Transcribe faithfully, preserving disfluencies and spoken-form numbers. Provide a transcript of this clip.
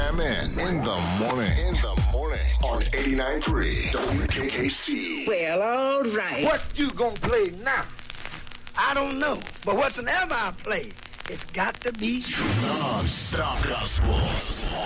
Jam in. In the morning. In the morning. On eighty-nine point three W K K C. Well, all right. What you gonna play now? I don't know. But whatsoever I play, it's got to be Non-stop gospel.